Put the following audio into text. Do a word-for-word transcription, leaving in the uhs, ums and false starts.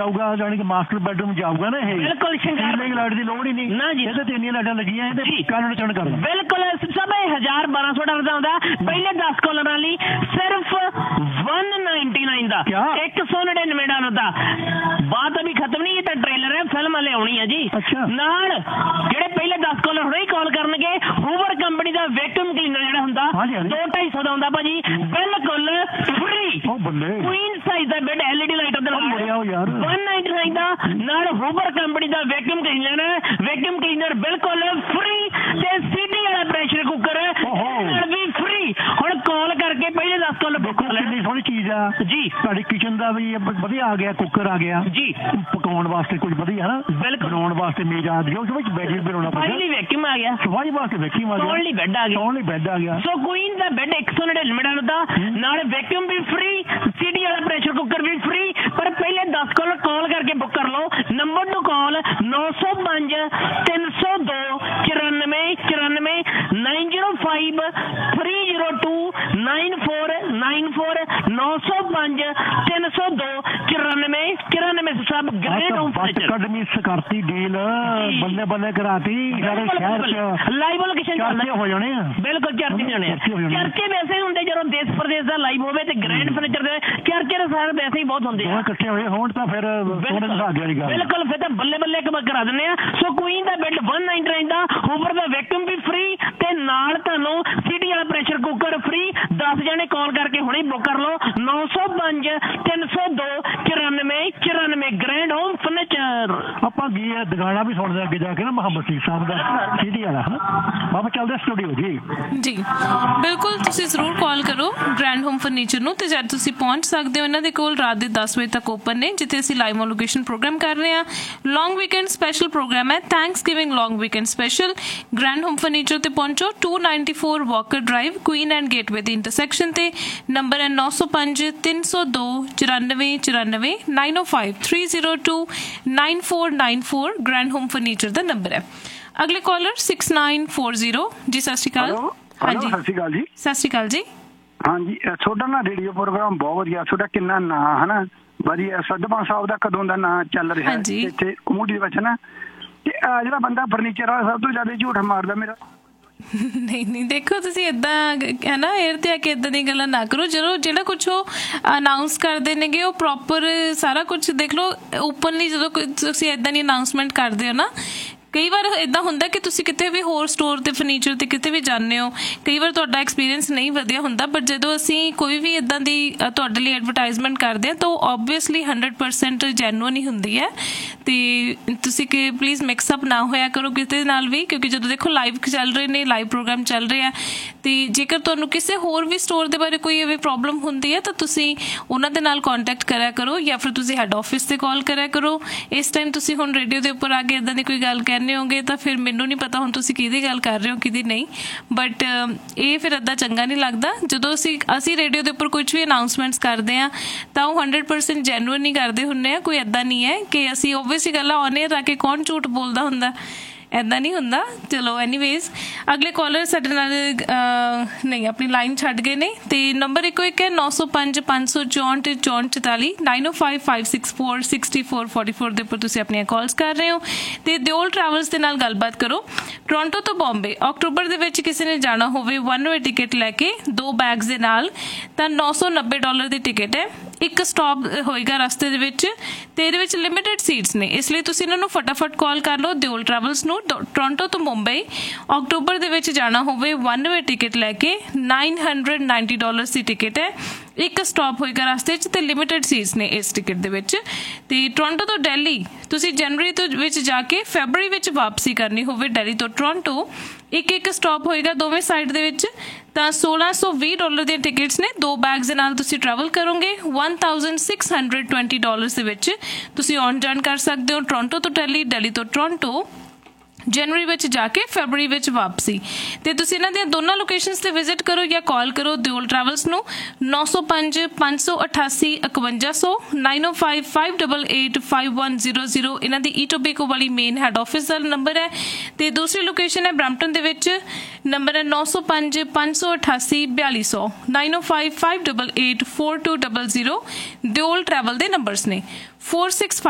ਜਾਊਗਾ ਜਾਣੀ ਕਿ ਮਾਸਟਰ ਬੈਡਰੂਮ ਜਾਊਗਾ ਨਾ ਇਹ ਬਿਲਕੁਲ ਸ਼ਿੰਗਾਰ ਲਾਈਟ ਦੀ ਲੋੜ ਹੀ ਨਹੀਂ ਨਾ ਜੀ ਇਹਦੇ ਤੇ ਇੰਨੀਆਂ ਲਾਈਟਾਂ ਲੱਗੀਆਂ ਇਹਦੇ ਕਾਰਨ ਚਣ ਕਰ ਬਿਲਕੁਲ ਸਭ ਹਜ਼ਾਰ ਬਾਰਾਂ ਸੌ ਡਾਲਰ ਦਾ ਆਉਂਦਾ ਪਹਿਲੇ ਦਸ ਕਾਲਰਾਂ ਲਈ ਸਿਰਫ वन नाइनटी नाइन ਦਾ एक सौ नड़िनवे डॉलर ਦਾ ਬਾਤ ਅਭੀ ਖਤਮ ਨਹੀਂ ਇਹ ਤਾਂ ਟ੍ਰੇਲਰ ਹੈ ਫਿਲਮ ਹਲੇ ਆਉਣੀ ਹੈ ਜੀ ਨਾਲ ਜਿਹੜੇ ਪਹਿਲੇ ਦਸ ਕਾਲਰ ਹੁਣੇ ਹੀ ਕਾਲ ਕਰਨਗੇ ਹੂਵਰ ਕੰਪਨੀ ਦਾ ਵੈਕਿਊਮ ਕਲੀਨਰ ਜਿਹੜਾ ਹੁੰਦਾ ਦੋ ਢਾਈ ਸੌ ਦਾ ਹੁੰਦਾ ਭਾਜੀ ਬਿਲਕੁਲ ਫ੍ਰੀ ਕੁਈਨ ਸਾਈਜ਼ ਦਾ ਬੈੱਡ ਐਲਈਡੀ ਲਾਈਟ ਉਹਦੇ ਨਾਲ वन नाइनटी नाइन ਦਾ ਨਾਲ ਹੂਵਰ ਕੰਪਨੀ ਦਾ ਵੈਕਿਊਮ ਕਲੀਨਰ ਵੈਕਿਊਮ ਕਲੀਨਰ ਬਿਲਕੁਲ ਫ੍ਰੀ ਤੇ ਸੀਟੀ ਵਾਲਾ ਪ੍ਰੈਸ਼ਰ ਕੁੱਕਰ ਨਾਲ ਵੀ ਫ੍ਰੀ ਹੁਣ ਕਾਲ ਕਰਕੇ ਪਹਿਲੇ ਦਸ ਕਾਲਰ ਬੁੱਕ ਕਰ ਲੈਣੀ ਸੋਹਣੀ ਚੀਜ਼ ਆ ਜੀ ਤੁਹਾਡੇ ਕਿਚਨ ਦਾ ਵੀ ਵਧੀਆ ਆ ਗਿਆ ਕੁੱਕਰ ਆ ਗਿਆ ਜੀ ਪਕਾਉਣ ਵਾਸਤੇ ਕੁਝ ਵਧੀਆ ਨਾ ਬਣਾਉਣ ਵਾਸਤੇ ਮੇਜ਼ ਆ ਗਿਆ ਉਸ ਵਿੱਚ ਬੈੱਡ ਵੀ ਬਣਾਉਣਾ ਪੈਂਦਾ ਸਫਾਈ ਵੈਕਿਊਮ ਆ ਗਿਆ ਸਫਾਈ ਵਾਸਤੇ ਵੈਕਿਊਮ ਆ ਗਿਆ ਸੌਣ ਲਈ ਬੈੱਡ ਆ ਗਿਆ ਸੌਣ ਲਈ ਬੈੱਡ ਆ ਗਿਆ ਸੋ ਕੁਈਨ ਦਾ ਬੈੱਡ ਇੱਕ ਸੌ ਨੜਿਨਵੇਂ ਡਾਲਰ ਦਾ ਨਾਲ ਵੈਕਿਊਮ ਵੀ ਫ੍ਰੀ ਸੀਟੀ ਵਾਲਾ ਪ੍ਰੈਸ਼ਰ ਕੁੱਕਰ ਵੀ ਫ੍ਰੀ ਪਰ ਪਹਿਲੇ ਦਸ ਕਾਲ ਕਾਲ ਕਰਕੇ ਬੁੱਕ ਕਰ ਲਓ ਨੰਬਰ ਨੂੰ ਕਾਲ ਨੌ ਸੌ ਪੰਜ ਤਿੰਨ ਸੌ ਦੋ ਚੁਰਾਨਵੇਂ ਚੁਰਾਨਵੇਂ ਨਾइन zero five three zero to nine four nine four नौ सौ पांच तीन सौ दो चौरानवे चौरानवे सब मिस करती डील बल्ले बल्ले कराती शहर लाइव लोकेशन हो जाने बिल्कुल चर्चे जाने चर्चे वैसे ही होंगे जो देश प्रदेश का लाइव होवे ते ग्रैंड फर्नीचर दे चर्चे सारे वैसे ही बहुत होंगे इकट्ठे होए होण तां फिर बिल्कुल फिर तां बल्ले बल्ले करा दिंदे आ सो क्वीन दा बेड वन नाइनटी नाइन दा हूवर दा वैक्यूम भी फ्री ते नाल ਤੁਹਾਨੂੰ ਸੀਟੀ ਵਾਲਾ ਪ੍ਰੈਸ਼ਰ ਕੁੱਕਰ ਫ੍ਰੀ दस ਜਣੇ ਕਾਲ ਕਰਕੇ ਹੁਣੇ ਬੁੱਕ ਕਰ ਲਓ नौ सौ पांच तीन सौ दो चौरानवे चौरानवे ग्रैंड होम फर्नीचर ਆਪਾਂ ਗਏ ਦੁਕਾਨਾ ਵੀ ਸੁਣਦੇ ਅੱਗੇ ਜਾ ਕੇ ਨਾ ਮੁਹੰਮਦ ਸਿੰਘ ਸਾਹਿਬ ਦਾ ਸੀਟੀ ਵਾਲਾ ਹਨਾ ਬਾਬਾ ਚੱਲਦੇ ਸਟੂਡੀਓ ਜੀ ਜੀ ਬਿਲਕੁਲ ਤੁਸੀਂ ਜ਼ਰੂਰ ਕਾਲ ਕਰੋ ਗ੍ਰੈਂਡ ਹੋਮ ਫਰਨੀਚਰ ਨੂੰ ਤੇ ਜਦ ਤੁਸੀਂ ਪਹੁੰਚ ਸਕਦੇ ਹੋ ਇਹਨਾਂ ਦੇ ਕੋਲ ਰਾਤ ਦੇ दस ਵਜੇ ਤੱਕ ਓਪਨ ਨੇ ਜਿੱਥੇ ਅਸੀਂ ਲਾਈਵ ਲੋਕੇਸ਼ਨ ਪ੍ਰੋਗਰਾਮ ਕਰ ਰਹੇ ਹਾਂ ਲੌਂਗ ਵੀਕਐਂਡ ਸਪੈਸ਼ਲ ਪ੍ਰੋਗਰਾਮ ਹੈ ਥੈਂਕਸ ਗਿਵਿੰਗ ਲੌਂਗ weekend special grand home furniture ਤੇ ਪਹੁੰਚੋ to ninety four walker drive queen and gateway के इंटरसैक्शन ते नंबर है नौ सौ पांच तीन सौ दो चौरानवे चौरानवे nine O five three zero to nine four nine four grand home furniture का नंबर है अगले collar six nine four zero जी सत श्री अकाल हाँ जी सत श्री अकाल जी सत श्री अकाल जी हाँ जी ਤੁਹਾਡਾ ਨਾ ਰੇਡੀਓ ਪ੍ਰੋਗਰਾਮ ਬਹੁਤ ਵਧੀਆ ਤੁਹਾਡਾ ਕਿੰਨਾ ਨਾਂ ਹਨਾ ਵਧੀਆ ਸੱਧਵਾਂ ਸਾਹਿਬ ਦਾ ਕਦੋਂ ਦਾ ਨਾਂ ਚੱਲ ਰਿਹਾ ਇੱਥੇ ਕਮੂਡੀ ਦੇ ਵਿੱਚ ਨਾ ਤੇ ਆ ਜਿਹੜਾ ਬੰਦਾ ਫਰਨੀਚਰ ਵਾਲਾ ਸਭ ਤੋਂ ਜ਼ਿਆਦਾ ਝੂਠ ਮਾਰਦਾ ਮੇਰਾ ਨਹੀਂ ਨਹੀਂ ਦੇਖੋ ਤੁਸੀਂ ਇੱਦਾਂ ਹੈ ਨਾ ਏਅਰ ਤੇ ਆ ਕੇ ਇੱਦਾਂ ਦੀਆਂ ਗੱਲਾਂ ਨਾ ਕਰੋ ਜਦੋਂ ਜਿਹੜਾ ਕੁਛ ਉਹ ਅਨਾਊਂਸ ਕਰਦੇ ਨੇਗੇ ਉਹ ਪ੍ਰੋਪਰ ਸਾਰਾ ਕੁਛ ਦੇਖ ਲਓ ਓਪਨਲੀ ਜਦੋਂ ਤੁਸੀਂ ਇੱਦਾਂ ਦੀ ਅਨਾਊਂਸਮੈਂਟ ਕਰਦੇ ਹੋ ਨਾ ਕਈ ਵਾਰ ਇੱਦਾਂ ਹੁੰਦਾ ਕਿ ਤੁਸੀਂ ਕਿਤੇ ਵੀ ਹੋਰ ਸਟੋਰ ਤੇ ਫਰਨੀਚਰ ਤੇ ਕਿਤੇ ਵੀ ਜਾਂਦੇ ਹੋ ਕਈ ਵਾਰ ਤੁਹਾਡਾ ਐਕਸਪੀਰੀਅੰਸ ਨਹੀਂ ਵਧੀਆ ਹੁੰਦਾ ਬਟ ਜਦੋਂ ਅਸੀਂ ਕੋਈ ਵੀ ਇੱਦਾਂ ਦੀ ਤੁਹਾਡੇ ਲਈ ਐਡਵਰਟਾਈਜ਼ਮੈਂਟ ਕਰਦੇ ਹਾਂ ਤਾਂ ਉਹ ਓਬਵੀਅਸਲੀ ਹੰਡਰਡ ਪਰਸੈਂਟ ਜੈਨੂਅਨ ਹੀ ਹੁੰਦੀ ਹੈ ਤੇ ਤੁਸੀਂ ਕਿ ਪਲੀਜ਼ ਮਿਕਸ ਅਪ ਨਾ ਹੋਇਆ ਕਰੋ ਕਿਤੇ ਨਾਲ ਵੀ ਕਿਉਂਕਿ ਜਦੋਂ ਦੇਖੋ ਲਾਈਵ ਚੱਲ ਰਹੇ ਨੇ ਲਾਈਵ ਪ੍ਰੋਗਰਾਮ ਚੱਲ ਰਹੇ ਆ ਤੇ ਜੇਕਰ ਤੁਹਾਨੂੰ ਕਿਸੇ ਹੋਰ ਵੀ ਸਟੋਰ ਦੇ ਬਾਰੇ ਕੋਈ ਐਵੇਂ ਪ੍ਰੋਬਲਮ ਹੁੰਦੀ ਹੈ ਤਾਂ ਤੁਸੀਂ ਉਹਨਾਂ ਦੇ ਨਾਲ ਕੰਟੈਕਟ ਕਰਿਆ ਕਰੋ ਜਾਂ ਫਿਰ ਤੁਸੀਂ ਹੈੱਡ ਆਫਿਸ ਤੇ ਕਾਲ ਕਰਿਆ ਕਰੋ ਇਸ ਟਾਈਮ ਤੁਸੀਂ ਹੁਣ ਰੇਡੀਓ ਦੇ ਉੱਪਰ ਆ ਕੇ ਇੱਦਾਂ ਦੀ ਕੋਈ ਗੱਲ ਕਹਿੰਦੇ ਹੋਗੇ ਤਾਂ ਫਿਰ ਮੈਨੂੰ ਨਹੀਂ ਪਤਾ ਹੁਣ ਤੁਸੀਂ ਕਿਹਦੀ ਗੱਲ ਕਰ ਰਹੇ ਹੋ ਕਿਹਦੀ ਨਹੀਂ ਬਟ ਇਹ ਫਿਰ ਇੱਦਾਂ ਚੰਗਾ ਨਹੀਂ ਲੱਗਦਾ ਜਦੋਂ ਅਸੀਂ ਅਸੀਂ ਰੇਡੀਓ ਦੇ ਉੱਪਰ ਕੁਝ ਵੀ ਅਨਾਊਂਸਮੈਂਟਸ ਕਰਦੇ ਹਾਂ ਤਾਂ ਉਹ ਹੰਡਰਡ ਪਰਸੈਂਟ ਜੈਨੂਅਨ ਨਹੀਂ ਕਰਦੇ ਹੁੰਦੇ ਆ ਕੋਈ ਇੱਦਾਂ ਨਹੀਂ ਹੈ ਕਿ ਅਸੀਂ ਓਬਵੀਅਸਲੀ ਗੱਲ ਔਨ ਏਅਰ ਆ ਕੇ ਕੌਣ ਝੂਠ ਬੋਲਦਾ ਹੁੰਦਾ ਇੱਦਾਂ ਨਹੀਂ ਹੁੰਦਾ ਚਲੋ ਐਨੀਵੇਜ਼ ਅਗਲੇ ਕਾਲਰ ਸਾਡੇ ਨਾਲ ਨਹੀਂ ਆਪਣੀ ਲਾਈਨ ਛੱਡ ਗਏ ਨੇ ਤੇ ਨੰਬਰ ਇੱਕੋ ਇੱਕ ਹੈ ਨੌ ਸੌ ਪੰਜ ਪੰਜ ਸੌ ਚੌਂਹਠ ਚੌਂਹਠ ਚੁਤਾਲੀ ਨਾਈਨ ਓ five five six four sixty four forty four ਦੇ ਉੱਪਰ ਤੁਸੀਂ ਆਪਣੀਆਂ ਕਾਲਸ ਕਰ ਰਹੇ ਹੋ ਤੇ ਦਿਓਲ ਟਰੈਵਲਸ ਦੇ ਨਾਲ ਗੱਲਬਾਤ ਕਰੋ ਟੋਰਾਂਟੋ ਤੋਂ ਬੰਬੇ ਅਕਤੂਬਰ ਦੇ ਵਿੱਚ ਕਿਸੇ ਨੇ ਜਾਣਾ ਹੋਵੇ ਵਨ ਵੇ ਟਿਕਟ ਲੈ ਕੇ ਦੋ ਬੈਗਸ ਦੇ ਨਾਲ ਤਾਂ ਨੌ ਸੌ ਨੱਬੇ ਡਾਲਰ ਦੀ ਟਿਕਟ ਹੈ ਇੱਕ ਸਟਾਪ ਹੋਏਗਾ ਰਸਤੇ ਦੇ ਵਿੱਚ ਤੇ ਇਹਦੇ ਵਿੱਚ ਲਿਮਿਟਡ ਸੀਟਸ ਨੇ ਇਸ ਲਈ ਤੁਸੀਂ ਇਹਨਾਂ ਨੂੰ ਫਟਾਫਟ ਕਾਲ ਕਰ ਲਓ ਦਿਓਲ ਟਰੈਵਲਸ ਨੂੰ ਟੋਰਾਂਟੋ ਤੋਂ ਮੁੰਬਈ ਅਕਤੂਬਰ ਦੇ ਵਿੱਚ ਜਾਣਾ ਹੋਵੇ ਵਨ ਵੇ ਟਿਕਟ ਲੈ K nine hundred ninety dollars ਦੀ ਟਿਕਟ ਹੈ ਇੱਕ ਸਟਾਪ ਹੋਏਗਾ ਰਸਤੇ 'ਚ ਤੇ ਲਿਮਿਟਡ ਸੀਟਸ ਨੇ ਇਸ ਟਿਕਟ ਦੇ ਵਿੱਚ ਤੇ ਟੋਰਾਂਟੋ ਤੋਂ ਦਿੱਲੀ ਤੁਸੀਂ ਜਨਵਰੀ ਤੋਂ ਵਿੱਚ ਜਾ ਕੇ ਫੈਬਰਰੀ ਵਿੱਚ ਵਾਪਸੀ ਕਰਨੀ ਹੋਵੇ ਦਿੱਲੀ ਤੋਂ ਟੋਰਾਂਟੋ ਇੱਕ ਇੱਕ ਸਟਾਪ ਹੋਏਗਾ ਦੋਵੇਂ ਸਾਈਡ ਦੇ ਵਿੱਚ ਤਾਂ ਸੋਲਾਂ ਸੌ ਵੀਹ ਡਾਲਰ ਦੀਆਂ ਟਿਕਟਸ ਨੇ ਦੋ ਬੈਗਸ ਦੇ ਨਾਲ ਤੁਸੀਂ ਟਰੈਵਲ ਕਰੋਗੇ one thousand six hundred twenty dollars ਦੇ ਵਿੱਚ ਤੁਸੀਂ ਆਉਣ ਜਾਣ ਕਰ ਸਕਦੇ ਹੋ ਟੋਰਾਂਟੋ ਤੋਂ ਦਿੱਲੀ ਦਿੱਲੀ ਤੋਂ ਟੋਰਾਂਟੋ ਜਨਵਰੀ ਵਿੱਚ ਜਾ ਕੇ ਫੈਬਰਰੀ ਵਿੱਚ ਵਾਪਸੀ ਤੇ ਤੁਸੀਂ ਇਹਨਾਂ ਦੀਆਂ ਦੋਨਾਂ ਲੋਕੇਸ਼ਨਸ ਤੇ ਵਿਜ਼ਿਟ ਕਰੋ ਜਾਂ ਕਾਲ ਕਰੋ ਦਿਓਲ ਟਰੈਵਲਸ ਨੂੰ ਨੌ ਸੌ ਪੰਜ ਪੰਜ ਸੌ ਅਠਾਸੀ ਇਕਵੰਜਾ ਸੌ ਨਾਈਨ ਓ five five double eight five one zero zero ਇਹਨਾਂ ਦੀ ਈਟੋਬੇਕੋ ਵਾਲੀ ਮੇਨ ਹੈੱਡ ਆਫਿਸ ਦਾ ਨੰਬਰ ਹੈ ਤੇ ਦੂਸਰੀ ਲੋਕੇਸ਼ਨ ਹੈ ਬਰੈਂਪਟਨ ਦੇ ਵਿੱਚ ਨੰਬਰ ਹੈ ਨੌ ਸੌ ਪੰਜ ਪੰਜ ਸੌ ਅਠਾਸੀ ਬਿਆਲੀ ਸੌ ਨਾਈਨ ਓ five five double eight four two double zero Deol travel ਦੇ ਨੰਬਰਸ ਨੇ फोर सिक्स